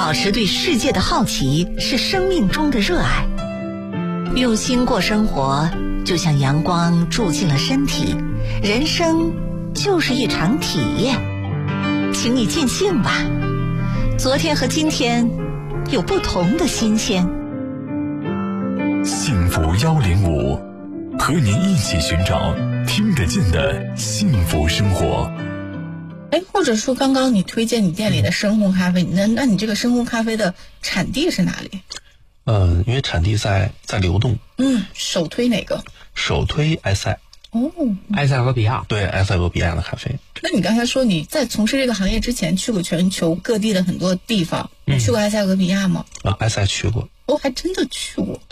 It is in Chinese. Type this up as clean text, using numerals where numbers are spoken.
保持对世界的好奇是生命中的热爱。用心过生活，就像阳光住进了身体，人生就是一场体验。请你尽兴吧，昨天和今天有不同的新鲜。 幸福105，和您一起寻找听得见的幸福生活。 或者说刚刚你推荐你店里的深烘咖啡，那你这个深烘咖啡的产地是哪里？ 因为产地在流动。 首推哪个？ 首推埃塞。 埃塞俄比亚。 对，埃塞俄比亚的咖啡。 那你刚才说你在从事这个行业之前去过全球各地的很多地方，你去过埃塞俄比亚吗？ 埃塞去过。 还真的去过。